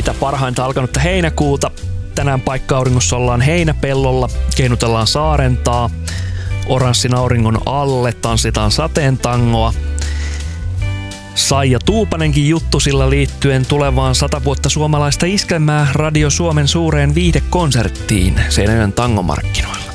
Mitä parhainta alkanutta heinäkuuta. Tänään paikka-auringossa ollaan heinäpellolla, keinutellaan saarentaa, oranssin auringon alle tanssitaan sateen tangoa. Saija Tuupanenkin juttu sillä liittyen tulevaan 100 vuotta suomalaista iskelmää Radio Suomen suureen viihdekonserttiin Seinäjoen tangomarkkinoilla.